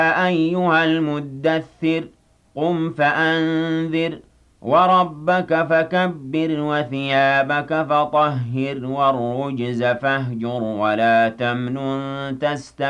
أيها المدثر قم فأنذر وربك فكبر وثيابك فطهر والرجز فاهجر ولا تمنن تستكثر